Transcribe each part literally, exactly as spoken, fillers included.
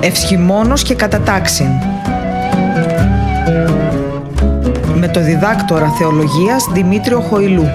Ευσχημόνος και κατατάξιν. Με το διδάκτορα θεολογίας Δημήτριο Χοηλού.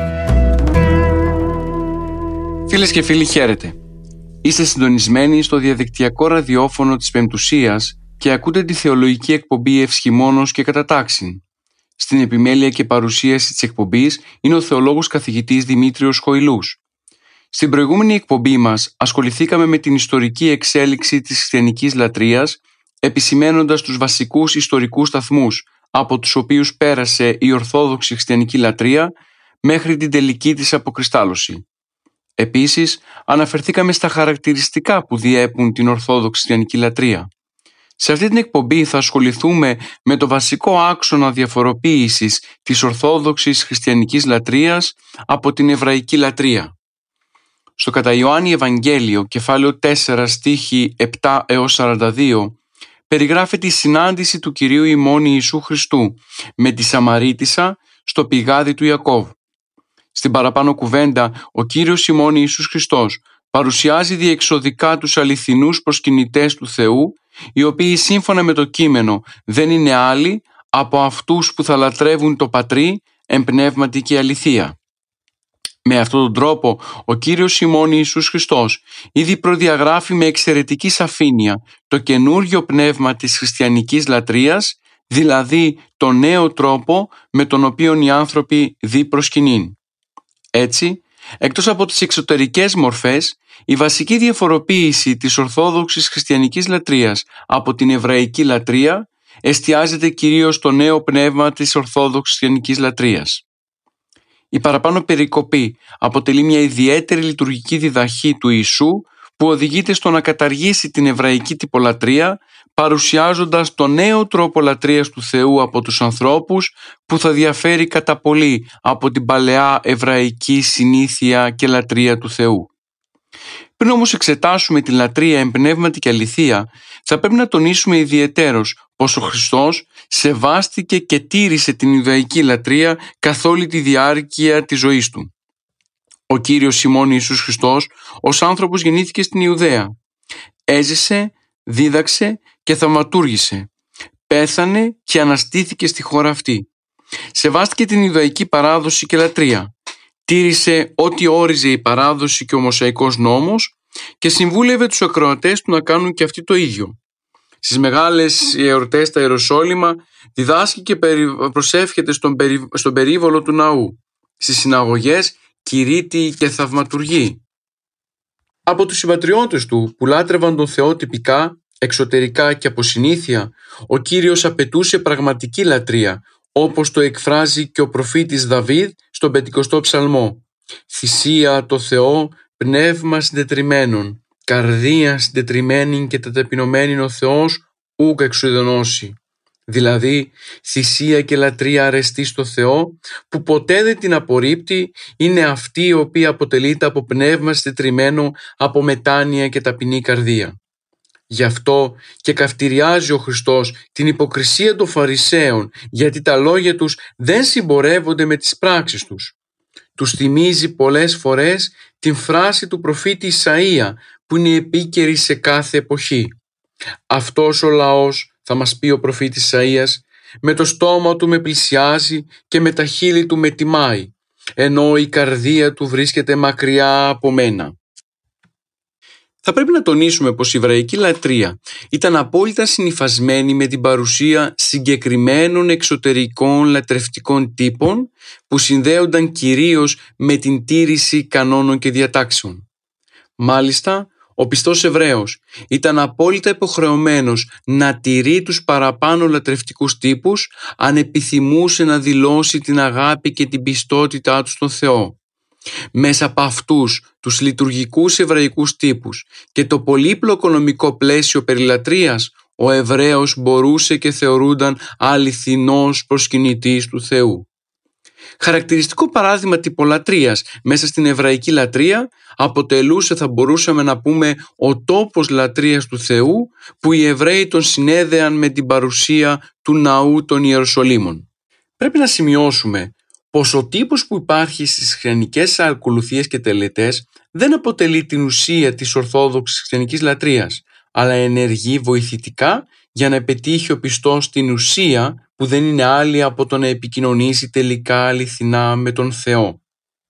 Φίλες και φίλοι, χαίρετε. Είστε συντονισμένοι στο διαδικτυακό ραδιόφωνο της Πεμπτουσίας και ακούτε τη θεολογική εκπομπή Ευσχημόνος και κατατάξιν. Στην επιμέλεια και παρουσίαση της εκπομπής είναι ο θεολόγος καθηγητής Δημήτριος Χοηλούς. Στην προηγούμενη εκπομπή μας ασχοληθήκαμε με την ιστορική εξέλιξη της χριστιανικής λατρείας, επισημαίνοντας τους βασικούς ιστορικούς σταθμούς από τους οποίους πέρασε η ορθόδοξη χριστιανική λατρεία μέχρι την τελική της αποκριστάλλωση. Επίσης, αναφερθήκαμε στα χαρακτηριστικά που διέπουν την ορθόδοξη χριστιανική λατρεία. Σε αυτή την εκπομπή θα ασχοληθούμε με το βασικό άξονα διαφοροποίησης της ορθόδοξης χριστιανικής λατρείας από την εβραϊκή λατρεία. Στο κατά Ιωάννη Ευαγγέλιο, κεφάλαιο τέσσερα, στίχοι επτά έως σαράντα δύο, περιγράφεται η συνάντηση του Κυρίου ημών Ιησού Χριστού με τη Σαμαρίτισσα στο πηγάδι του Ιακώβ. Στην παραπάνω κουβέντα, ο Κύριος ημών Ιησούς Χριστός παρουσιάζει διεξοδικά τους αληθινούς προσκυνητές του Θεού, οι οποίοι σύμφωνα με το κείμενο δεν είναι άλλοι από αυτούς που θα λατρεύουν το Πατρί εν πνεύματι και αληθεία. Με αυτόν τον τρόπο, ο Κύριος ημών Ιησούς Χριστός ήδη προδιαγράφει με εξαιρετική σαφήνεια το καινούργιο πνεύμα της χριστιανικής λατρείας, δηλαδή το νέο τρόπο με τον οποίο οι άνθρωποι δι προσκυνήν. Έτσι, εκτός από τις εξωτερικές μορφές, η βασική διαφοροποίηση της ορθόδοξης χριστιανικής λατρείας από την εβραϊκή λατρεία εστιάζεται κυρίως στο νέο πνεύμα της ορθόδοξης χριστιανικής λατρείας. Η παραπάνω περικοπή αποτελεί μια ιδιαίτερη λειτουργική διδαχή του Ιησού που οδηγείται στο να καταργήσει την εβραϊκή τυπολατρεία, παρουσιάζοντας το νέο τρόπο λατρείας του Θεού από τους ανθρώπους που θα διαφέρει κατά πολύ από την παλαιά εβραϊκή συνήθεια και λατρεία του Θεού. Πριν όμως εξετάσουμε τη λατρεία εν πνεύματι και αληθεία, θα πρέπει να τονίσουμε ιδιαιτέρως πως ο Χριστός σεβάστηκε και τήρησε την Ιουδαϊκή λατρεία καθ' όλη τη διάρκεια της ζωής του. Ο Κύριος ημών Ιησούς Χριστός ως άνθρωπος γεννήθηκε στην Ιουδαία. Έζησε, δίδαξε και θαυματούργησε. Πέθανε και αναστήθηκε στη χώρα αυτή. Σεβάστηκε την Ιουδαϊκή παράδοση και λατρεία. Τήρησε ό,τι όριζε η παράδοση και ο Μωσαϊκός νόμος και συμβούλευε τους ακροατές του να κάνουν και αυτοί το ίδιο. Στις μεγάλες εορτές στα Ιεροσόλυμα διδάσκει και προσεύχεται στον, περι... στον περίβολο του ναού. Στις συναγωγές κηρύττει και θαυματουργεί. Από τους συμπατριώτες του που λάτρευαν τον Θεό τυπικά, εξωτερικά και από συνήθεια, ο Κύριος απαιτούσε πραγματική λατρεία, όπως το εκφράζει και ο προφήτης Δαβίδ στον πεντηκοστό ψαλμό. «Θυσία το Θεό, πνεύμα συντετριμμένον, καρδία συντετριμένη και ταπεινωμένη ο Θεός ούκ εξουδενώσει». Δηλαδή, θυσία και λατρεία αρεστή στο Θεό, που ποτέ δεν την απορρίπτει, είναι αυτή η οποία αποτελείται από πνεύμα συντετριμμένο, από μετάνοια και ταπεινή καρδία. Γι' αυτό και καυτηριάζει ο Χριστός την υποκρισία των Φαρισαίων, γιατί τα λόγια τους δεν συμπορεύονται με τις πράξεις τους. Τους θυμίζει πολλές φορές την φράση του προφήτη Ισαΐα, που είναι επίκαιρη σε κάθε εποχή. «Αυτός ο λαός», θα μας πει ο προφήτης Ισαΐας, «με το στόμα του με πλησιάζει και με τα χείλη του με τιμάει, ενώ η καρδία του βρίσκεται μακριά από μένα». Θα πρέπει να τονίσουμε πως η εβραϊκή λατρεία ήταν απόλυτα συνυφασμένη με την παρουσία συγκεκριμένων εξωτερικών λατρευτικών τύπων που συνδέονταν κυρίως με την τήρηση κανόνων και διατάξεων. Μάλιστα, ο πιστός Εβραίος ήταν απόλυτα υποχρεωμένος να τηρεί τους παραπάνω λατρευτικούς τύπους αν επιθυμούσε να δηλώσει την αγάπη και την πιστότητά του στον Θεό. Μέσα από αυτούς τους λειτουργικούς εβραϊκούς τύπους και το πολύπλοκο νομικό πλαίσιο περί λατρείας, ο Εβραίος μπορούσε και θεωρούνταν αληθινός προσκυνητής του Θεού. Χαρακτηριστικό παράδειγμα τυπολατρείας μέσα στην εβραϊκή λατρεία αποτελούσε, θα μπορούσαμε να πούμε, ο τόπος λατρείας του Θεού που οι Εβραίοι τον συνέδεαν με την παρουσία του ναού των Ιεροσολύμων. Πρέπει να σημειώσουμε πως ο τύπος που υπάρχει στις χριστιανικές ακολουθίες και τελετές δεν αποτελεί την ουσία της ορθόδοξης χριστιανικής λατρείας, αλλά ενεργεί βοηθητικά για να πετύχει ο πιστός την ουσία που δεν είναι άλλη από το να επικοινωνήσει τελικά αληθινά με τον Θεό.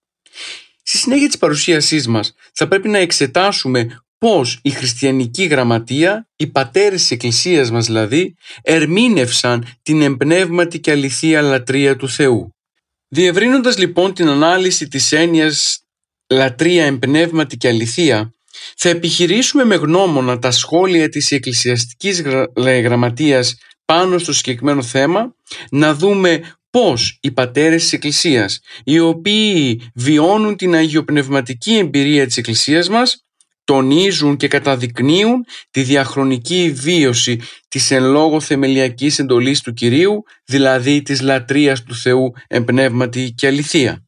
Στη συνέχεια της παρουσίασής μας θα πρέπει να εξετάσουμε πώς η χριστιανική γραμματεία, οι πατέρες της Εκκλησίας μας δηλαδή, ερμήνευσαν την εμπνεύματη και αληθεία λατρεία του Θεού. Διευρύνοντας λοιπόν την ανάλυση της έννοιας λατρεία, εμπνεύματη και αληθεία, θα επιχειρήσουμε με γνώμονα τα σχόλια της εκκλησιαστικής γραμματείας πάνω στο συγκεκριμένο θέμα, να δούμε πώς οι πατέρες της Εκκλησίας, οι οποίοι βιώνουν την αγιοπνευματική εμπειρία της Εκκλησίας μας, τονίζουν και καταδεικνύουν τη διαχρονική βίωση της εν λόγω θεμελιακής εντολής του Κυρίου, δηλαδή της λατρείας του Θεού εμπνεύματη και αληθεία.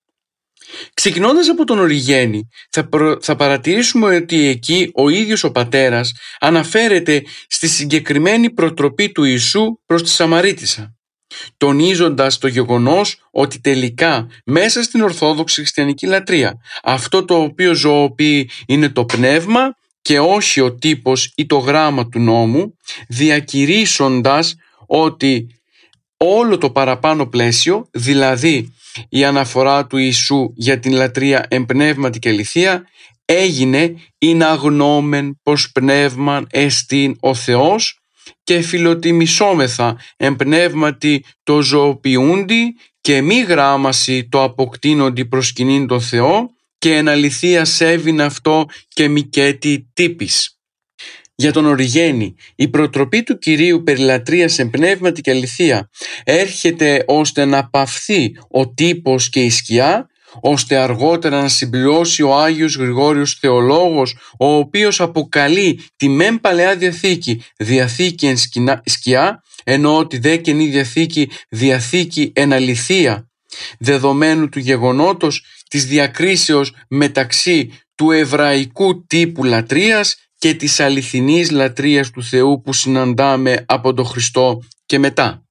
Ξεκινώντας από τον Οριγένη, θα, προ... θα παρατηρήσουμε ότι εκεί ο ίδιος ο πατέρας αναφέρεται στη συγκεκριμένη προτροπή του Ιησού προς τη Σαμαρίτισσα, τονίζοντας το γεγονός ότι τελικά μέσα στην Ορθόδοξη Χριστιανική λατρεία αυτό το οποίο ζωοποιεί είναι το πνεύμα και όχι ο τύπος ή το γράμμα του νόμου, διακηρύσσοντας ότι όλο το παραπάνω πλαίσιο, δηλαδή η αναφορά του Ιησού για την λατρεία εμπνεύματη και αληθεία, έγινε «ειν αγνόμεν πως πνεύμαν εστίν ο Θεός και φιλοτιμησόμεθα εμπνεύματι το ζωοποιούντι και μη γράμμαση το αποκτήνοντι προσκυνήν τον Θεό και εν αληθεία σέβην αυτό και μικέτη τύπης». Για τον Οριγένη, η προτροπή του Κυρίου περί λατρείας εμπνεύματι και αληθεία έρχεται ώστε να παυθεί ο τύπος και η σκιά, ώστε αργότερα να συμπληρώσει ο Άγιος Γρηγόριος Θεολόγος, ο οποίος αποκαλεί τη μεν Παλαιά Διαθήκη διαθήκη εν σκιά, ενώ τη δε Καινή Διαθήκη διαθήκη εν αληθεία, δεδομένου του γεγονότος της διακρίσεως μεταξύ του εβραϊκού τύπου λατρείας και της αληθινής λατρείας του Θεού που συναντάμε από τον Χριστό και μετά.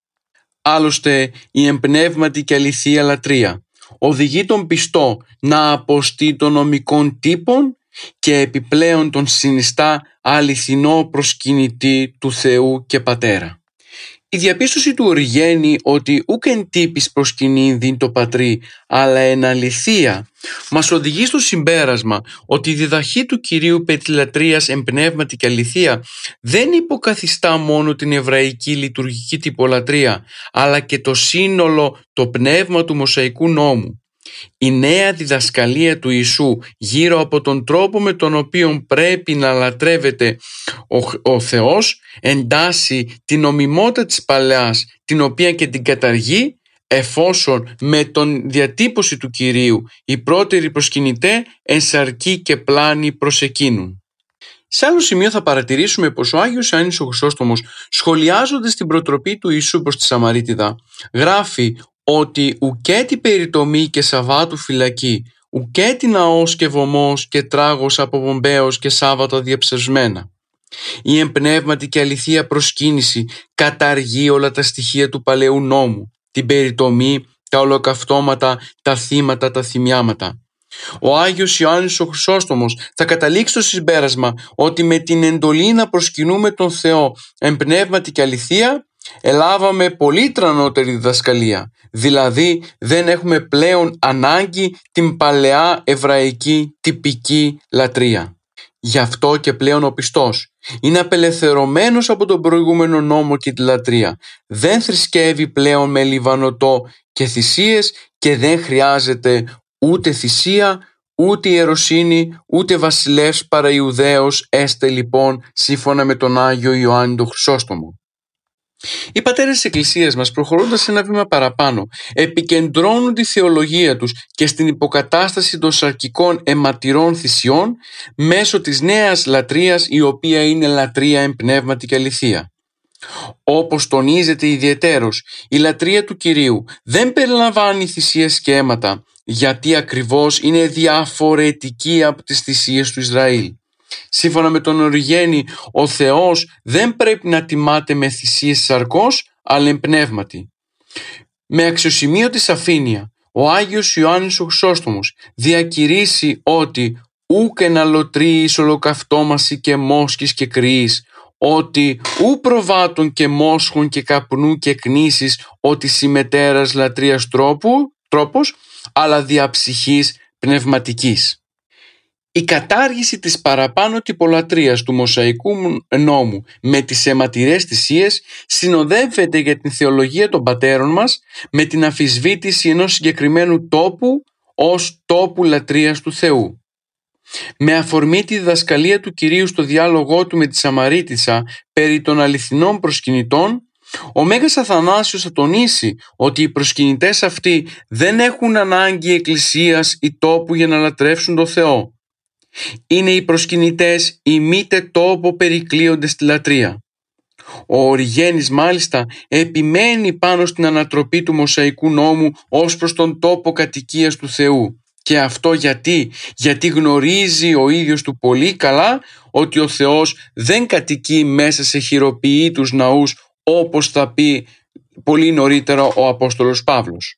Άλλωστε η εμπνεύματη και αληθεία λατρεία οδηγεί τον πιστό να αποστεί των νομικών τύπων και επιπλέον τον συνιστά αληθινό προσκυνητή του Θεού και Πατέρα. Η διαπίστωση του Οριγένη ότι ούκ εν τύπης προσκυνήν διν το πατρί, αλλά εν αληθεία, μας οδηγεί στο συμπέρασμα ότι η διδαχή του Κυρίου περί της λατρείας εμπνεύματη και αληθεία δεν υποκαθιστά μόνο την εβραϊκή λειτουργική τυπολατρεία, αλλά και το σύνολο, το πνεύμα του Μωσαϊκού νόμου. Η νέα διδασκαλία του Ιησού γύρω από τον τρόπο με τον οποίο πρέπει να λατρεύεται ο, ο Θεός εντάσσει την νομιμότητα της παλαιάς, την οποία και την καταργεί, εφόσον με τον διατύπωση του Κυρίου οι πρώτεροι προσκυνητέ ενσαρκεί και πλάνη προς εκείνουν. Σε άλλο σημείο θα παρατηρήσουμε πως ο Άγιος Ιωάννης ο Χρυσόστομος, σχολιάζοντας την προτροπή του Ιησού προς τη Σαμαρίτιδα, γράφει ότι ουκέτη περιτομή και Σαββάτου φυλακή, ουκέτη ναός και βωμός και τράγος αποπομπαίος και Σάββατα διαψευσμένα. Η εμπνεύματη και αληθεία προσκύνηση καταργεί όλα τα στοιχεία του παλαιού νόμου, την περιτομή, τα ολοκαυτώματα, τα θύματα, τα θυμιάματα. Ο Άγιος Ιωάννης ο Χρυσόστομος θα καταλήξει στο συμπέρασμα ότι με την εντολή να προσκυνούμε τον Θεό εμπνεύματη και αληθεία ελάβαμε πολύ τρανότερη διδασκαλία, δηλαδή δεν έχουμε πλέον ανάγκη την παλαιά εβραϊκή τυπική λατρεία. Γι' αυτό και πλέον ο πιστός είναι απελευθερωμένος από τον προηγούμενο νόμο και τη λατρεία. Δεν θρησκεύει πλέον με λιβανωτό και θυσίες και δεν χρειάζεται ούτε θυσία, ούτε ιεροσύνη, ούτε βασιλεύς παρά Ιουδαίος έστε λοιπόν σύμφωνα με τον Άγιο Ιωάννη τον Χρυσόστομο. Οι πατέρες της Εκκλησίας μας, προχωρώντας ένα βήμα παραπάνω, επικεντρώνουν τη θεολογία τους και στην υποκατάσταση των σαρκικών αιματηρών θυσιών μέσω της νέας λατρείας, η οποία είναι λατρεία εμπνεύματη και αληθεία. Όπως τονίζεται ιδιαιτέρως, η λατρεία του Κυρίου δεν περιλαμβάνει θυσίες και αίματα, γιατί ακριβώς είναι διαφορετική από τις θυσίες του Ισραήλ. Σύμφωνα με τον Οριγένη, ο Θεός δεν πρέπει να τιμάται με θυσίες σαρκός, αλλά εμπνεύματι. Με αξιοσημείωτη σαφήνεια, ο Άγιος Ιωάννης ο Χρυσόστομος διακηρύσει ότι ούκ εν αλωτρίης ολοκαυτόμαση και μόσχης και κρυής, ότι ου προβάτων και μόσχων και καπνού και κνήσεις, ότι συμμετέρας λατρείας τρόπου, τρόπος, αλλά δια ψυχής πνευματικής. Η κατάργηση της παραπάνω τυπολατρείας του Μωσαϊκού νόμου με τις αιματηρές θυσίες συνοδεύεται για την θεολογία των πατέρων μας με την αμφισβήτηση ενός συγκεκριμένου τόπου ως τόπου λατρείας του Θεού. Με αφορμή τη διδασκαλία του Κυρίου στο διάλογό του με τη Σαμαρίτισσα περί των αληθινών προσκυνητών, ο Μέγας Αθανάσιος θα τονίσει ότι οι προσκυνητές αυτοί δεν έχουν ανάγκη εκκλησίας ή τόπου για να λατρεύσουν τον Θεό. Είναι οι προσκυνητές οι μήτε τόπο περικλείοντες στη λατρεία. Ο Οριγένης μάλιστα επιμένει πάνω στην ανατροπή του Μωσαϊκού νόμου ως προς τον τόπο κατοικίας του Θεού. Και αυτό γιατί, γιατί γνωρίζει ο ίδιος του πολύ καλά ότι ο Θεός δεν κατοικεί μέσα σε χειροποιήτους ναούς, όπως θα πει πολύ νωρίτερα ο Απόστολος Παύλος.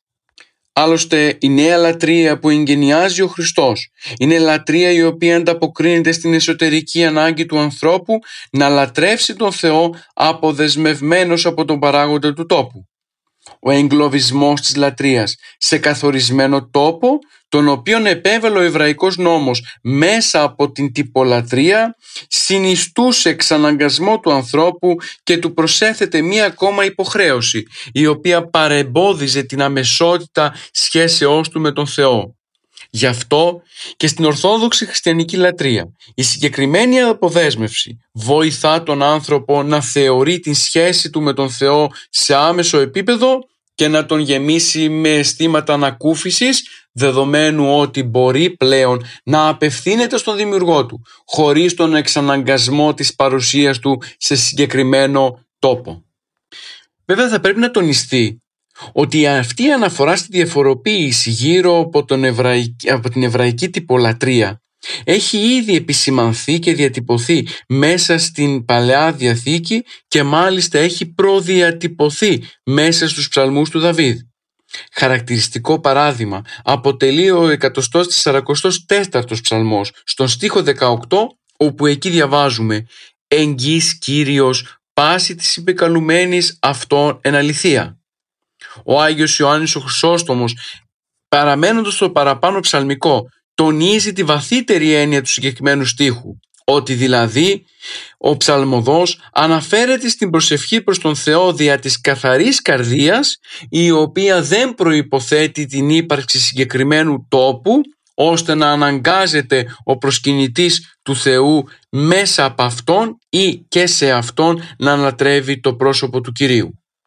Άλλωστε η νέα λατρεία που εγγενιάζει ο Χριστός είναι λατρεία η οποία ανταποκρίνεται στην εσωτερική ανάγκη του ανθρώπου να λατρεύσει τον Θεό αποδεσμευμένος από τον παράγοντα του τόπου. Ο εγκλωβισμός της λατρείας σε καθορισμένο τόπο, τον οποίον επέβαλε ο Εβραϊκός νόμος μέσα από την τυπολατρεία, συνιστούσε εξαναγκασμό του ανθρώπου και του προσέθεται μία ακόμα υποχρέωση, η οποία παρεμπόδιζε την αμεσότητα σχέσεώς του με τον Θεό. Γι' αυτό και στην Ορθόδοξη Χριστιανική λατρεία η συγκεκριμένη αποδέσμευση βοηθά τον άνθρωπο να θεωρεί την σχέση του με τον Θεό σε άμεσο επίπεδο και να τον γεμίσει με αισθήματα ανακούφισης, δεδομένου ότι μπορεί πλέον να απευθύνεται στον Δημιουργό του χωρίς τον εξαναγκασμό της παρουσίας του σε συγκεκριμένο τόπο. Βέβαια θα πρέπει να τονιστεί ότι αυτή η αναφορά στη διαφοροποίηση γύρω από, τον εβραϊκή, από την εβραϊκή τυπολατρεία έχει ήδη επισημανθεί και διατυπωθεί μέσα στην Παλαιά Διαθήκη και μάλιστα έχει προδιατυπωθεί μέσα στους ψαλμούς του Δαβίδ. Χαρακτηριστικό παράδειγμα αποτελεί ο εκατοστός σαρακοστός τέταρτος ψαλμός στον στίχο δεκαοκτώ, όπου εκεί διαβάζουμε «Εγγύς Κύριος πάση της υπεκαλουμένης αυτόν εν αληθεία». Ο Άγιος Ιωάννης ο Χρυσόστομος, παραμένοντας στο παραπάνω ψαλμικό, τονίζει τη βαθύτερη έννοια του συγκεκριμένου στίχου, ότι δηλαδή ο ψαλμοδός αναφέρεται στην προσευχή προς τον Θεό δια της καθαρής καρδίας, η οποία δεν προϋποθέτει την ύπαρξη συγκεκριμένου τόπου, ώστε να αναγκάζεται ο προσκυνητής του Θεού μέσα από αυτόν ή και σε αυτόν να λατρεύει το πρόσωπο του Κυρίου.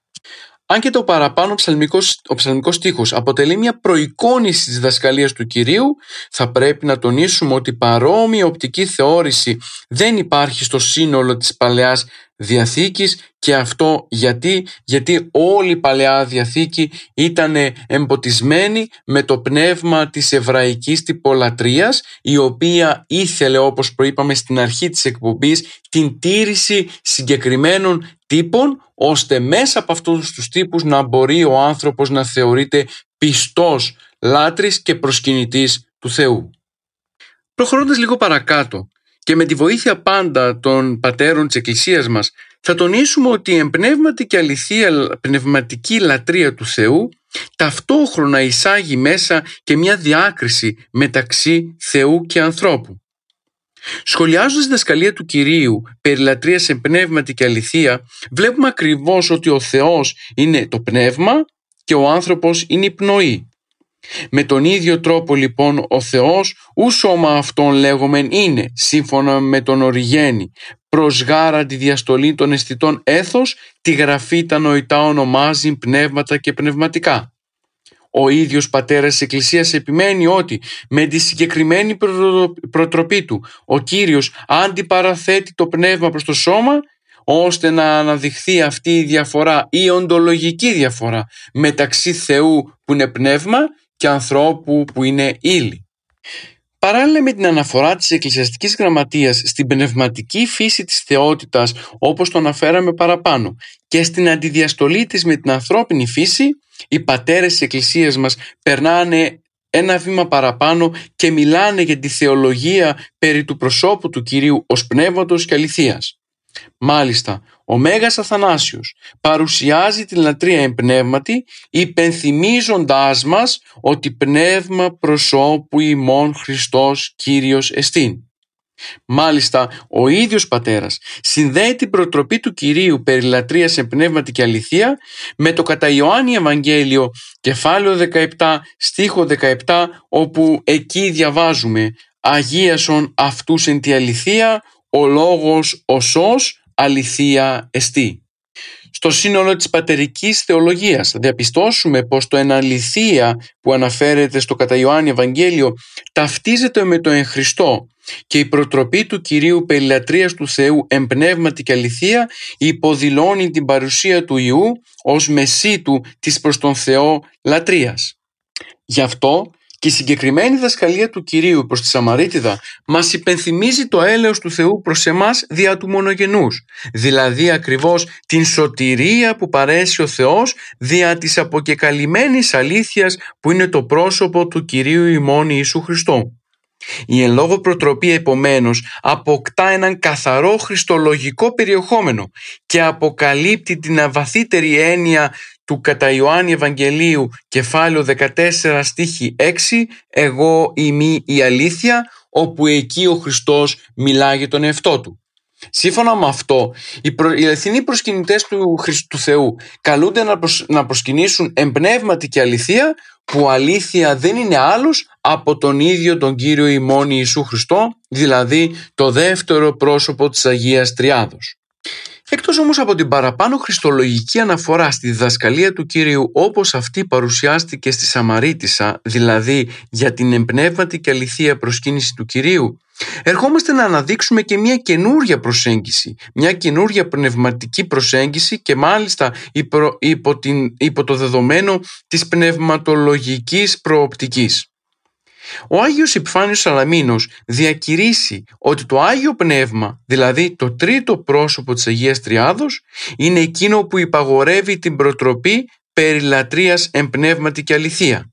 Αν και το παραπάνω ψαλμικός, ο ψαλμικός στίχος αποτελεί μια προεικόνηση της διδασκαλίας του Κυρίου, θα πρέπει να τονίσουμε ότι παρόμοια οπτική θεώρηση δεν υπάρχει στο σύνολο της Παλαιάς Διαθήκης, και αυτό γιατί, γιατί όλη η Παλαιά Διαθήκη ήταν εμποτισμένη με το πνεύμα της εβραϊκής τυπολατρείας, η οποία ήθελε, όπως προείπαμε στην αρχή της εκπομπής, την τήρηση συγκεκριμένων τύπων, ώστε μέσα από αυτούς τους τύπους να μπορεί ο άνθρωπος να θεωρείται πιστός λάτρης και προσκυνητής του Θεού. Προχωρώντας λίγο παρακάτω και με τη βοήθεια πάντα των πατέρων της Εκκλησίας μας, θα τονίσουμε ότι η εμπνεύματη και αληθεία πνευματική λατρεία του Θεού ταυτόχρονα εισάγει μέσα και μια διάκριση μεταξύ Θεού και ανθρώπου. Σχολιάζοντας τη διδασκαλία του Κυρίου περί λατρείας σε πνεύματι και αληθεία, βλέπουμε ακριβώς ότι ο Θεός είναι το πνεύμα και ο άνθρωπος είναι η πνοή. Με τον ίδιο τρόπο λοιπόν ο Θεός ου σώμα αυτόν λέγομεν είναι, σύμφωνα με τον Οριγένη, προς γάρα τη διαστολή των αισθητών έθος, τη γραφή τα νοητά ονομάζει πνεύματα και πνευματικά. Ο ίδιος πατέρας της Εκκλησίας επιμένει ότι με τη συγκεκριμένη προτροπή του ο Κύριος αντιπαραθέτει το πνεύμα προς το σώμα, ώστε να αναδειχθεί αυτή η διαφορά, η οντολογική διαφορά μεταξύ Θεού που είναι πνεύμα και ανθρώπου που είναι ύλη. Παράλληλα με την αναφορά της Εκκλησιαστικής Γραμματείας στην πνευματική φύση της θεότητας, όπως το αναφέραμε παραπάνω, και στην αντιδιαστολή της με την ανθρώπινη φύση, οι πατέρες της Εκκλησίας μας περνάνε ένα βήμα παραπάνω και μιλάνε για τη θεολογία περί του προσώπου του Κυρίου ως πνεύματος και αληθείας. Μάλιστα, ο Μέγας Αθανάσιος παρουσιάζει την λατρεία εν πνεύματι, υπενθυμίζοντάς μας ότι πνεύμα προσώπου ημών Χριστός Κύριος εστίν. Μάλιστα, ο ίδιος πατέρας συνδέει την προτροπή του Κυρίου περί λατρείας εν πνεύματι και αληθεία με το κατά Ιωάννη Ευαγγέλιο κεφάλαιο δεκαεπτά στίχο δεκαεπτά, όπου εκεί διαβάζουμε «Αγίασον αυτούς εν τη αληθεία, ο λόγος ο σως αληθεία εστί». Στο σύνολο της πατερικής θεολογίας θα διαπιστώσουμε πως το εν αληθεία που αναφέρεται στο κατά Ιωάννη Ευαγγέλιο ταυτίζεται με το εν Χριστώ και η προτροπή του Κυρίου περί λατρείας του Θεού εν πνεύματι και αληθεία υποδηλώνει την παρουσία του Υιού ως μεσίτου της προς τον Θεό λατρείας. Γι' αυτό και η συγκεκριμένη δασκαλία του Κυρίου προς τη Σαμαρίτιδα μας υπενθυμίζει το έλεος του Θεού προς εμάς δια του μονογενούς, δηλαδή ακριβώς την σωτηρία που παρέσει ο Θεός δια της αποκεκαλυμμένης αλήθειας που είναι το πρόσωπο του Κυρίου ημών Ιησού Χριστού. Η εν λόγω προτροπή επομένως αποκτά έναν καθαρό χριστολογικό περιεχόμενο και αποκαλύπτει την αβαθύτερη έννοια του κατά Ιωάννη Ευαγγελίου κεφάλαιο δεκατέσσερα στίχη έξι «Εγώ είμαι η αλήθεια», όπου εκεί ο Χριστός μιλάει για τον εαυτό του. Σύμφωνα με αυτό, οι, προ... οι αληθινοί προσκυνητές του, του Θεού καλούνται να, προσ... να προσκυνήσουν εν πνεύματι και αληθεία, που αλήθεια δεν είναι άλλος από τον ίδιο τον Κύριο ημών Ιησού Χριστό, δηλαδή το δεύτερο πρόσωπο της Αγίας Τριάδος. Εκτός όμως από την παραπάνω χριστολογική αναφορά στη διδασκαλία του Κύριου όπως αυτή παρουσιάστηκε στη Σαμαρίτισσα, δηλαδή για την εμπνεύματη και αληθεία προσκύνηση του Κυρίου, ερχόμαστε να αναδείξουμε και μια καινούρια προσέγγιση, μια καινούρια πνευματική προσέγγιση και μάλιστα υπό, υπό, την, υπό το δεδομένο της πνευματολογικής προοπτικής. Ο Άγιος Επιφάνιος Σαλαμίνος διακηρύσει ότι το Άγιο Πνεύμα, δηλαδή το τρίτο πρόσωπο της Αγίας Τριάδος, είναι εκείνο που υπαγορεύει την προτροπή περί λατρείας εν πνεύματι και αληθεία.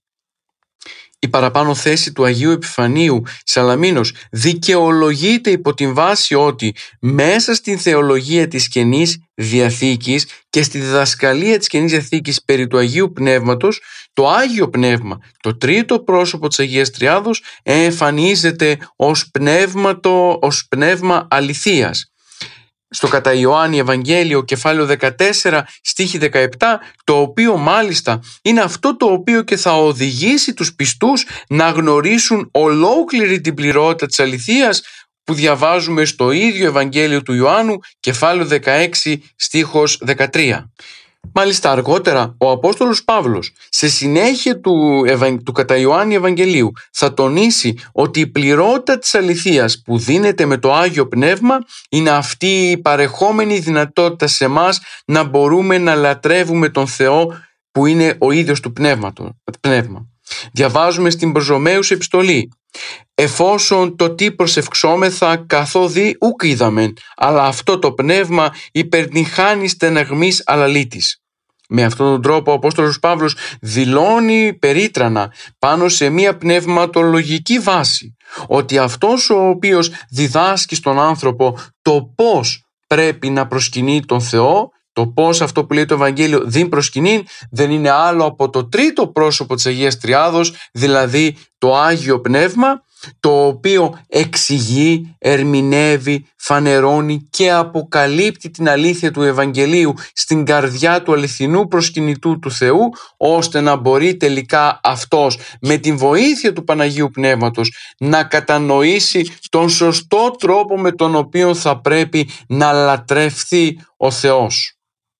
Η παραπάνω θέση του Αγίου Επιφανίου Σαλαμίνος δικαιολογείται υπό την βάση ότι μέσα στην θεολογία της Καινής Διαθήκης και στη διδασκαλία της Καινής Διαθήκης περί του Αγίου Πνεύματος, το Άγιο Πνεύμα, το τρίτο πρόσωπο της Αγίας Τριάδος, εμφανίζεται ως, πνεύματο, ως πνεύμα αληθείας. Στο κατά Ιωάννη Ευαγγέλιο κεφάλαιο δεκατέσσερα στίχη δεκαεπτά, το οποίο μάλιστα είναι αυτό το οποίο και θα οδηγήσει τους πιστούς να γνωρίσουν ολόκληρη την πληρότητα της αληθείας, που διαβάζουμε στο ίδιο Ευαγγέλιο του Ιωάννου κεφάλαιο δεκαέξι στίχος δεκατρία. Μάλιστα αργότερα ο Απόστολος Παύλος σε συνέχεια του, Ευα... του κατά Ιωάννη Ευαγγελίου θα τονίσει ότι η πληρότητα της αληθείας που δίνεται με το Άγιο Πνεύμα είναι αυτή η παρεχόμενη δυνατότητα σε εμάς να μπορούμε να λατρεύουμε τον Θεό που είναι ο ίδιος του πνεύμα. Διαβάζουμε στην προς Ρωμαίους επιστολή: «Εφόσον το τι προσευξόμεθα καθόδη ουκ είδαμεν, αλλά αυτό το πνεύμα υπερτυχάνει στεναγμής αλαλήτης». Με αυτόν τον τρόπο ο Απόστολος Παύλος δηλώνει περίτρανα πάνω σε μια πνευματολογική βάση ότι αυτός ο οποίος διδάσκει στον άνθρωπο το πώς πρέπει να προσκυνεί τον Θεό, το πώς αυτό που λέει το Ευαγγέλιο δίν προσκυνήν, δεν είναι άλλο από το τρίτο πρόσωπο της Αγίας Τριάδος, δηλαδή το Άγιο Πνεύμα, το οποίο εξηγεί, ερμηνεύει, φανερώνει και αποκαλύπτει την αλήθεια του Ευαγγελίου στην καρδιά του αληθινού προσκυνητού του Θεού, ώστε να μπορεί τελικά αυτός με την βοήθεια του Παναγίου Πνεύματος να κατανοήσει τον σωστό τρόπο με τον οποίο θα πρέπει να λατρευθεί ο Θεός.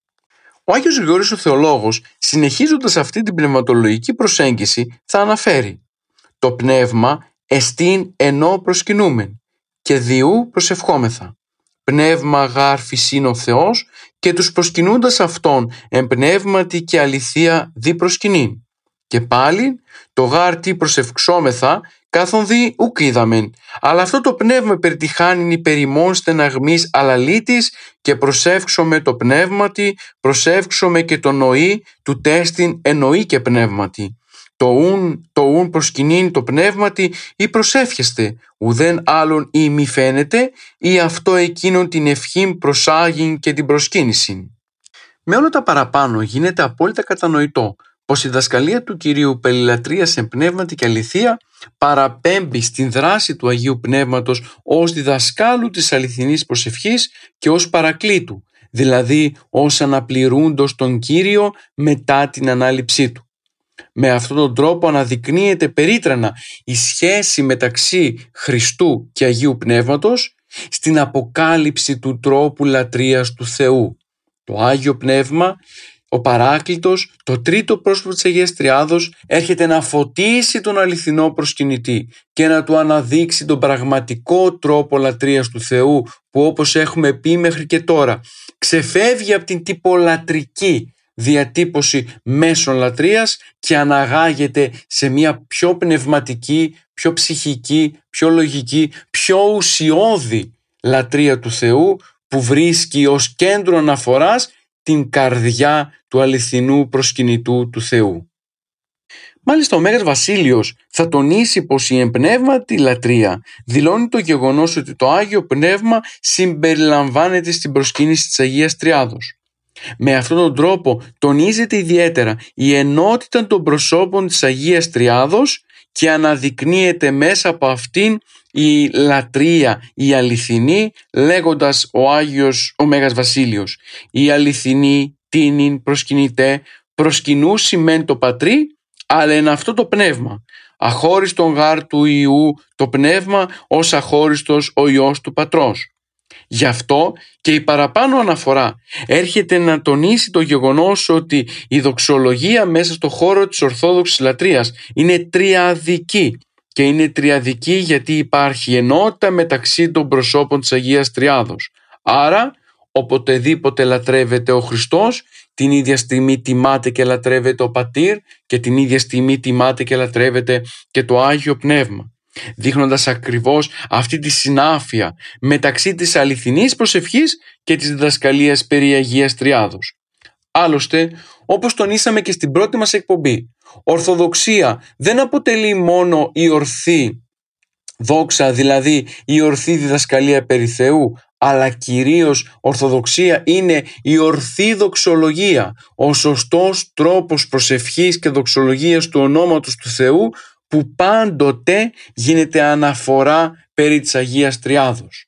Ο Άγιος Γρηγόρης ο Θεολόγος, συνεχίζοντας αυτή την πνευματολογική προσέγγιση, θα αναφέρει: «Το πνεύμα εστίν ενώ προσκυνούμεν και διού προσευχόμεθα. Πνεύμα γάρ φυσίν ο Θεός και τους προσκυνούντας αυτόν εν πνεύματι και αληθεία δι προσκυνήν. Και πάλι το γάρ τι προσευξόμεθα κάθον δι ουκ είδαμεν, αλλά αυτό το πνεύμα περτυχάνιν υπερημών στεναγμής αλαλήτης και προσεύξομαι το πνεύματι, προσεύξομαι και το νοή του τέστην εννοεί και πνεύματι. το ουν, το ουν προσκυνήν το πνεύματι ή προσεύχεστε, ουδέν άλλον ή μη φαίνεται ή αυτό εκείνον την ευχήν προσάγειν και την προσκύνησιν. Με όλα τα παραπάνω γίνεται απόλυτα κατανοητό πως η δασκαλία του Κυρίου περί λατρείας εν πνεύματι και αληθεία παραπέμπει στην δράση του Αγίου Πνεύματος ως διδασκάλου της αληθινής προσευχής και ως παρακλήτου, δηλαδή ως αναπληρούντος τον Κύριο μετά την ανάληψή του. Με αυτόν τον τρόπο αναδεικνύεται περίτρανα η σχέση μεταξύ Χριστού και Αγίου Πνεύματος στην αποκάλυψη του τρόπου λατρείας του Θεού. Το Άγιο Πνεύμα, ο Παράκλητος, το τρίτο πρόσωπο της Αγίας Τριάδος, έρχεται να φωτίσει τον αληθινό προσκυνητή και να του αναδείξει τον πραγματικό τρόπο λατρείας του Θεού που, όπως έχουμε πει μέχρι και τώρα, ξεφεύγει από την τυπολατρική διατύπωση μέσων λατρείας και αναγάγεται σε μια πιο πνευματική, πιο ψυχική, πιο λογική, πιο ουσιώδη λατρεία του Θεού που βρίσκει ως κέντρο αναφοράς την καρδιά του αληθινού προσκυνητού του Θεού. Μάλιστα ο Μέγας Βασίλειος θα τονίσει πως η εμπνεύματη λατρεία δηλώνει το γεγονός ότι το Άγιο Πνεύμα συμπεριλαμβάνεται στην προσκύνηση της Αγίας Τριάδος. Με αυτόν τον τρόπο τονίζεται ιδιαίτερα η ενότητα των προσώπων της Αγίας Τριάδος και αναδεικνύεται μέσα από αυτήν η λατρεία, η αληθινή, λέγοντας ο Άγιος ο Μέγας Βασίλειος, η αληθινή τίνην προσκυνητέ προσκυνούσι μεν το πατρί, αλλά εν αυτό το πνεύμα, αχώριστον γάρ του Ιού το πνεύμα ως αχώριστος ο Υιός του Πατρός. Γι' αυτό και η παραπάνω αναφορά έρχεται να τονίσει το γεγονός ότι η δοξολογία μέσα στο χώρο της Ορθόδοξης λατρείας είναι τριαδική και είναι τριαδική γιατί υπάρχει ενότητα μεταξύ των προσώπων της Αγίας Τριάδος. Άρα οποτεδήποτε λατρεύεται ο Χριστός, την ίδια στιγμή τιμάται και λατρεύεται ο Πατήρ και την ίδια στιγμή τιμάται και λατρεύεται και το Άγιο Πνεύμα, δείχνοντας ακριβώς αυτή τη συνάφεια μεταξύ της αληθινής προσευχής και της διδασκαλίας περί Αγίας Τριάδος. Άλλωστε, όπως τονίσαμε και στην πρώτη μας εκπομπή, Ορθοδοξία δεν αποτελεί μόνο η ορθή δόξα, δηλαδή η ορθή διδασκαλία περί Θεού, αλλά κυρίως Ορθοδοξία είναι η ορθή δοξολογία, ο σωστός τρόπος προσευχής και δοξολογίας του ονόματος του Θεού που πάντοτε γίνεται αναφορά περί της Αγίας Τριάδος.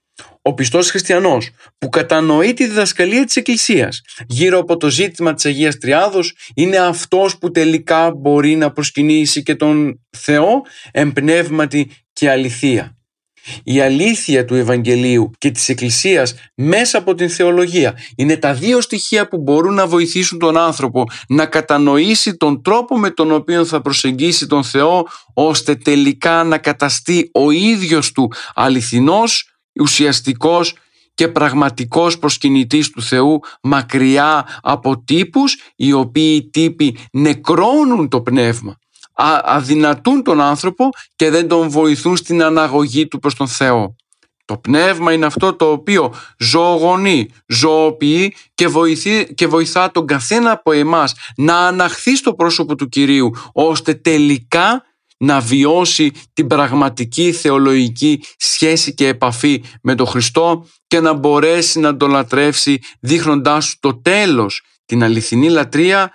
Ο πιστός χριστιανός που κατανοεί τη διδασκαλία της Εκκλησίας γύρω από το ζήτημα της Αγίας Τριάδος είναι αυτός που τελικά μπορεί να προσκυνήσει και τον Θεό εν πνεύματι και αληθεία. Η αλήθεια του Ευαγγελίου και της Εκκλησίας μέσα από την θεολογία είναι τα δύο στοιχεία που μπορούν να βοηθήσουν τον άνθρωπο να κατανοήσει τον τρόπο με τον οποίο θα προσεγγίσει τον Θεό, ώστε τελικά να καταστεί ο ίδιος του αληθινός, ουσιαστικός και πραγματικός προσκυνητής του Θεού, μακριά από τύπους οι οποίοι τύποι νεκρώνουν το πνεύμα, αδυνατούν τον άνθρωπο και δεν τον βοηθούν στην αναγωγή του προς τον Θεό. Το πνεύμα είναι αυτό το οποίο ζωογονεί, ζωοποιεί και, βοηθεί, και βοηθά τον καθένα από εμάς να αναχθεί στο πρόσωπο του Κυρίου, ώστε τελικά να βιώσει την πραγματική θεολογική σχέση και επαφή με τον Χριστό και να μπορέσει να τον λατρεύσει, δείχνοντάς του το τέλος, την αληθινή λατρεία,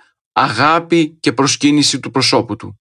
αγάπη και προσκύνηση του προσώπου του.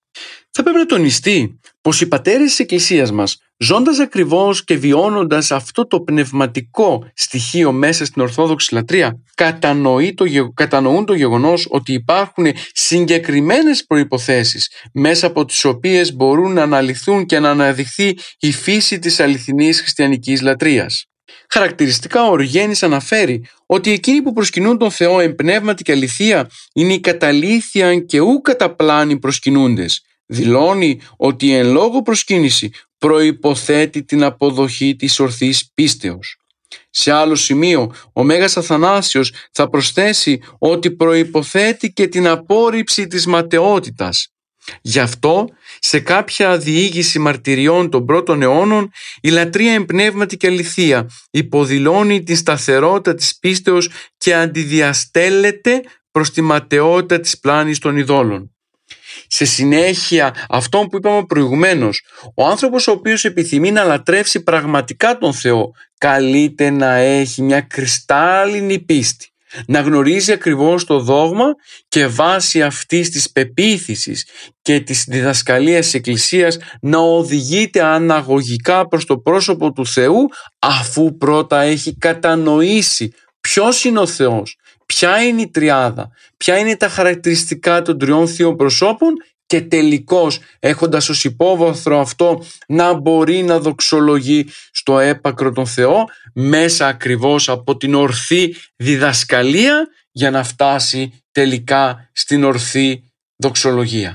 Θα πρέπει να τονιστεί πως οι πατέρες της Εκκλησίας μας, ζώντας ακριβώς και βιώνοντας αυτό το πνευματικό στοιχείο μέσα στην Ορθόδοξη λατρεία, κατανοεί το, κατανοούν το γεγονός ότι υπάρχουν συγκεκριμένες προϋποθέσεις μέσα από τις οποίες μπορούν να αναλυθούν και να αναδειχθεί η φύση της αληθινής χριστιανικής λατρείας. Χαρακτηριστικά ο Οριγένης αναφέρει ότι εκείνοι που προσκυνούν τον Θεό εν πνεύματι και αληθεία είναι οι καταλήθεια και ου καταπλάνοι προσκυνούντες. Δηλώνει ότι η εν λόγω προσκύνηση προϋποθέτει την αποδοχή της ορθής πίστεως. Σε άλλο σημείο, ο Μέγας Αθανάσιος θα προσθέσει ότι προϋποθέτει και την απόρριψη της ματαιότητας. Γι' αυτό, σε κάποια διήγηση μαρτυριών των πρώτων αιώνων, η λατρεία εν πνεύματι και αληθεία υποδηλώνει την σταθερότητα της πίστεως και αντιδιαστέλλεται προς τη ματαιότητα της πλάνης των ειδόλων. Σε συνέχεια αυτόν που είπαμε προηγουμένως, ο άνθρωπος ο οποίος επιθυμεί να λατρεύσει πραγματικά τον Θεό καλείται να έχει μια κρυστάλλινη πίστη, να γνωρίζει ακριβώς το δόγμα και βάσει αυτής της πεποίθησης και της διδασκαλίας της Εκκλησίας να οδηγείται αναγωγικά προς το πρόσωπο του Θεού, αφού πρώτα έχει κατανοήσει ποιος είναι ο Θεός, ποια είναι η τριάδα, ποια είναι τα χαρακτηριστικά των τριών θείων προσώπων και τελικώς έχοντας ως υπόβαθρο αυτό να μπορεί να δοξολογεί στο έπακρο τον Θεό μέσα ακριβώς από την ορθή διδασκαλία για να φτάσει τελικά στην ορθή δοξολογία.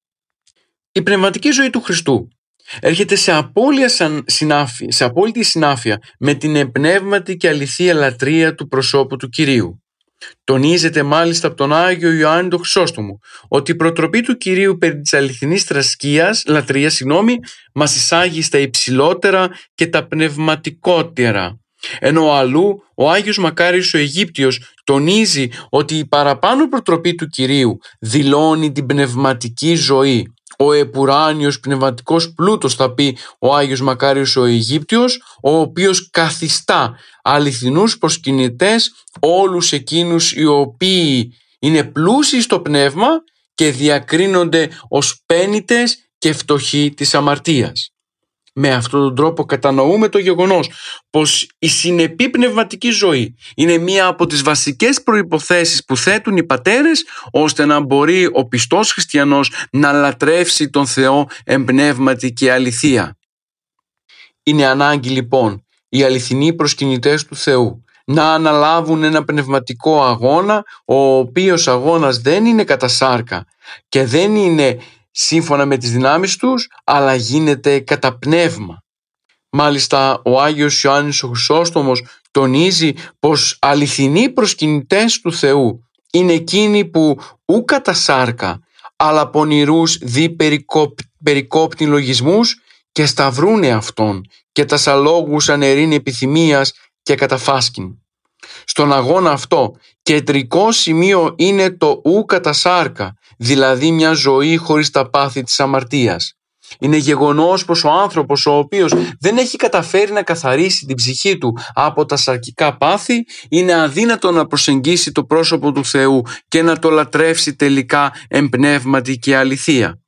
Η πνευματική ζωή του Χριστού έρχεται σε, συνάφεια, σε απόλυτη συνάφεια με την εμπνεύματη και αληθεία λατρεία του προσώπου του Κυρίου. Τονίζεται μάλιστα από τον Άγιο Ιωάννη τον Χρυσόστομο ότι η προτροπή του Κυρίου περί της αληθινής θρασκείας, λατρείας, συγγνώμη, μας εισάγει στα υψηλότερα και τα πνευματικότερα. Ενώ αλλού ο Άγιος Μακάριος ο Αιγύπτιος τονίζει ότι η παραπάνω προτροπή του Κυρίου δηλώνει την πνευματική ζωή. Ο επουράνιος πνευματικός πλούτος, θα πει ο Άγιος Μακάριος ο Αιγύπτιος, ο οποίος καθιστά αληθινούς προσκυνητές όλους εκείνους οι οποίοι είναι πλούσιοι στο πνεύμα και διακρίνονται ως πένητες και φτωχοί της αμαρτίας. Με αυτόν τον τρόπο κατανοούμε το γεγονός πως η συνεπή πνευματική ζωή είναι μία από τις βασικές προϋποθέσεις που θέτουν οι πατέρες ώστε να μπορεί ο πιστός χριστιανός να λατρεύσει τον Θεό εμπνεύματι και αληθεία. Είναι ανάγκη λοιπόν οι αληθινοί προσκυνητές του Θεού να αναλάβουν ένα πνευματικό αγώνα, ο οποίος αγώνας δεν είναι κατά σάρκα και δεν είναι σύμφωνα με τις δυνάμεις τους, αλλά γίνεται κατά πνεύμα. Μάλιστα ο Άγιος Ιωάννης ο Χρυσόστομος τονίζει πως αληθινοί προσκυνητές του Θεού είναι εκείνοι που ου κατά σάρκα, αλλά πονηρούς δι περικόπ, περικόπτην λογισμούς και σταυρούνε αυτόν και τας αλόγους ανερήν επιθυμίας και καταφάσκην. Στον αγώνα αυτό κεντρικό σημείο είναι το ου κατά σάρκα, δηλαδή μια ζωή χωρίς τα πάθη της αμαρτίας. Είναι γεγονός πως ο άνθρωπος ο οποίος δεν έχει καταφέρει να καθαρίσει την ψυχή του από τα σαρκικά πάθη είναι αδύνατο να προσεγγίσει το πρόσωπο του Θεού και να το λατρεύσει τελικά εμπνεύματι και αληθεία.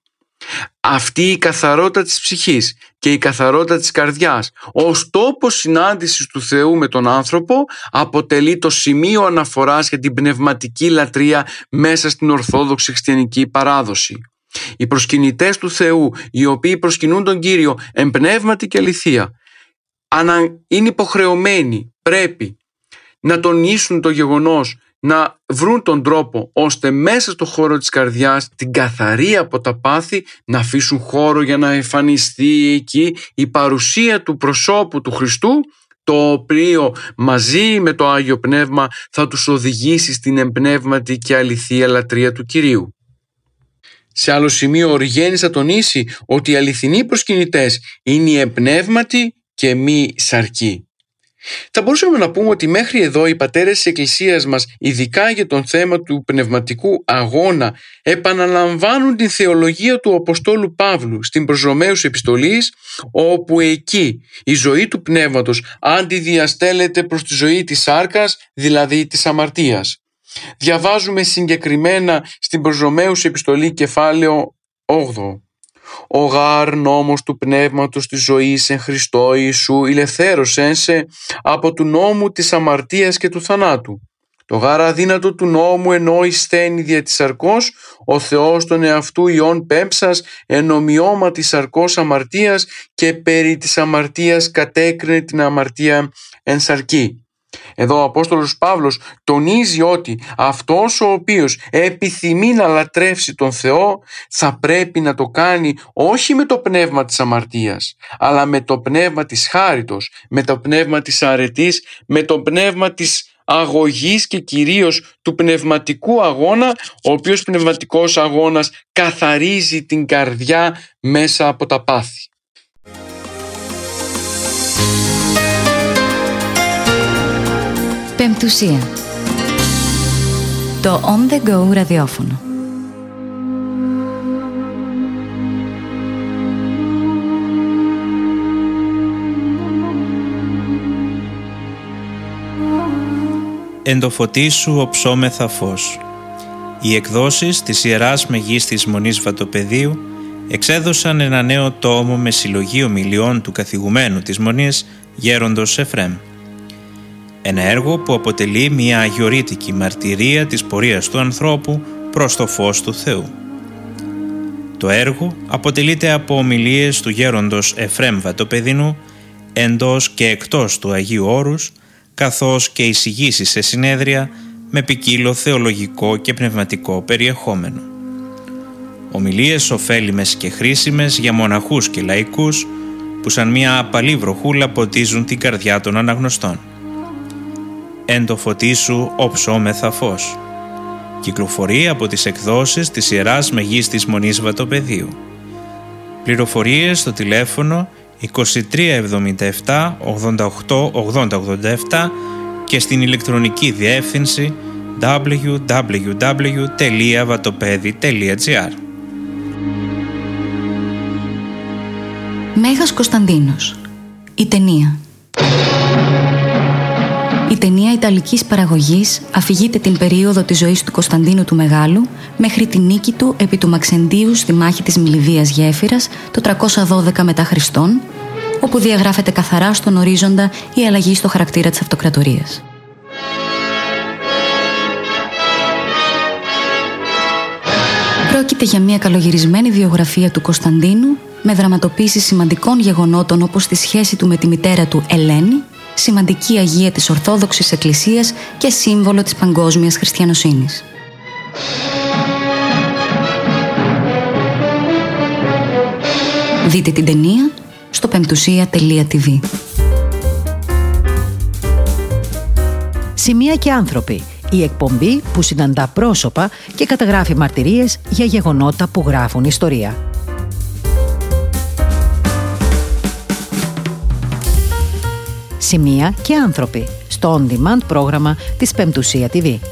Αυτή η καθαρότητα της ψυχής και η καθαρότητα της καρδιάς ως τόπος συνάντησης του Θεού με τον άνθρωπο αποτελεί το σημείο αναφοράς για την πνευματική λατρεία μέσα στην ορθόδοξη χριστιανική παράδοση. Οι προσκυνητές του Θεού, οι οποίοι προσκυνούν τον Κύριο εμπνεύματι και αληθεία, είναι υποχρεωμένοι, πρέπει να τονίσουν το γεγονός, να βρουν τον τρόπο ώστε μέσα στο χώρο της καρδιάς, την καθαρή από τα πάθη, να αφήσουν χώρο για να εμφανιστεί εκεί η παρουσία του προσώπου του Χριστού, το οποίο μαζί με το Άγιο Πνεύμα θα τους οδηγήσει στην εμπνεύματη και αληθεία λατρεία του Κυρίου. Σε άλλο σημείο ο Οριγένης θα τονίσει ότι οι αληθινοί προσκυνητές είναι οι εμπνεύματοι και μη σαρκοί. Θα μπορούσαμε να πούμε ότι μέχρι εδώ οι πατέρες της Εκκλησίας μας, ειδικά για τον θέμα του πνευματικού αγώνα, επαναλαμβάνουν την θεολογία του Αποστόλου Παύλου στην προς Ρωμαίους επιστολής, όπου εκεί η ζωή του πνεύματος αντιδιαστέλλεται προς τη ζωή της σάρκας, δηλαδή της αμαρτίας. Διαβάζουμε συγκεκριμένα στην προς Ρωμαίους επιστολή κεφάλαιο όγδοο. «Ο γάρ νόμος του πνεύματος της ζωής εν Χριστώ Ιησού ηλευθέρωσεν σε από του νόμου της αμαρτίας και του θανάτου. Το γάρ αδύνατο του νόμου ενώ εισθένει δια της σαρκός, ο Θεός τον εαυτού ιών πέμψας εν ομοιώμα της σαρκός αμαρτίας και περί της αμαρτίας κατέκρινε την αμαρτία εν σαρκή». Εδώ ο Απόστολος Παύλος τονίζει ότι αυτός ο οποίος επιθυμεί να λατρεύσει τον Θεό θα πρέπει να το κάνει όχι με το πνεύμα της αμαρτίας, αλλά με το πνεύμα της χάριτος, με το πνεύμα της αρετής, με το πνεύμα της αγωγής και κυρίως του πνευματικού αγώνα, ο οποίος πνευματικός αγώνας καθαρίζει την καρδιά μέσα από τα πάθη. Πεμπτουσία. Το On The Go ραδιόφωνο. «Εν το φωτί σου οψόμεθα φως». Οι εκδόσεις της Ιεράς Μεγίστης Μονής Βατοπεδίου εξέδωσαν ένα νέο τόμο με συλλογή ομιλιών του καθηγουμένου της Μονής, Γέροντος Εφραίμ. Ένα έργο που αποτελεί μια αγιορείτικη μαρτυρία της πορείας του ανθρώπου προς το φως του Θεού. Το έργο αποτελείται από ομιλίες του Γέροντος Εφραίμ Βατοπεδινού εντός και εκτός του Αγίου Όρους, καθώς και εισηγήσεις σε συνέδρια με ποικίλο θεολογικό και πνευματικό περιεχόμενο. Ομιλίες ωφέλιμες και χρήσιμες για μοναχούς και λαϊκούς που σαν μια απαλή βροχούλα ποτίζουν την καρδιά των αναγνωστών. «Εν το φωτί σου οψόμεθα φως». Κυκλοφορεί από τις εκδόσεις της Ιεράς Μεγίστης Μονής Βατοπεδίου. Πληροφορίες στο τηλέφωνο είκοσι τρία εβδομήντα επτά ογδόντα οκτώ ογδόντα ογδόντα επτά και στην ηλεκτρονική διεύθυνση double-u double-u double-u τελεία vatopedi τελεία gr. Μέγας Κωνσταντίνος. Η ταινία. Η ταινία ιταλικής παραγωγής αφηγείται την περίοδο της ζωής του Κωνσταντίνου του Μεγάλου μέχρι τη νίκη του επί του Μαξεντίου στη μάχη της Μιλιβίας Γέφυρας το τριακόσια δώδεκα μετά Χριστόν, όπου διαγράφεται καθαρά στον ορίζοντα η αλλαγή στο χαρακτήρα της αυτοκρατορίας. Πρόκειται για μια καλογυρισμένη βιογραφία του Κωνσταντίνου με δραματοποίηση σημαντικών γεγονότων όπως τη σχέση του με τη μητέρα του Ελένη, σημαντική αγία της Ορθόδοξης Εκκλησίας και σύμβολο της παγκόσμιας χριστιανοσύνης. Δείτε την ταινία στο πεμπτουσία τελεία τι βι. Σημεία και άνθρωποι. Η εκπομπή που συναντά πρόσωπα και καταγράφει μαρτυρίες για γεγονότα που γράφουν ιστορία. Σημεία και άνθρωποι στο On Demand πρόγραμμα της Πεμπτουσία τι βι.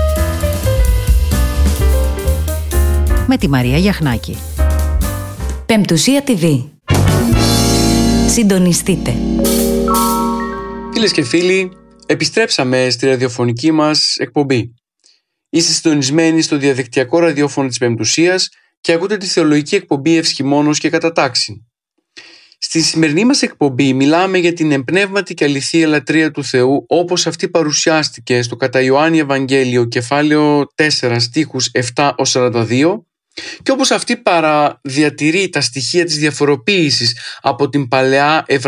Με τη Μαρία Γιαχνάκη. Πεμπτουσία τι βι. Συντονιστείτε. Φίλες και φίλοι, επιστρέψαμε στη ραδιοφωνική μας εκπομπή. Είστε συντονισμένοι στο διαδικτυακό ραδιόφωνο της Πεμπτουσίας και ακούτε τη θεολογική εκπομπή Ευσχημόνος και Κατατάξη. Στη σημερινή μας εκπομπή μιλάμε για την εμπνεύματη και αληθή λατρεία του Θεού όπως αυτή παρουσιάστηκε στο κατά Ιωάννη Ευαγγέλιο κεφάλαιο τέσσερα στίχους επτά έως σαράντα δύο και όπως αυτή παραδιατηρεί τα στοιχεία της διαφοροποίησης από την παλαιά